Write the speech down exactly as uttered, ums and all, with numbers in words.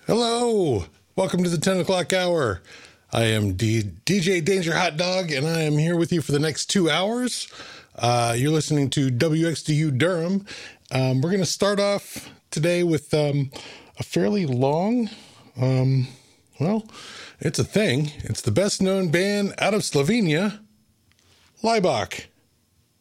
Hello, welcome to the ten o'clock hour. I am D- DJ Danger Hot Dog, and I am here with you for the next two hours. Uh, you're listening to W X D U Durham. Um, we're going to start off today with um, a fairly long, um, well, it's a thing. It's the best known band out of Slovenia, Laibach.